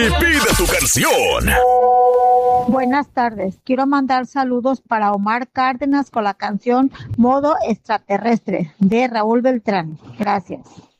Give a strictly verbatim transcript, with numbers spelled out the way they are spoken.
Y pide tu canción. Buenas tardes, quiero mandar saludos para Omar Cárdenas con la canción Modo Extraterrestre de Raúl Beltrán. Gracias.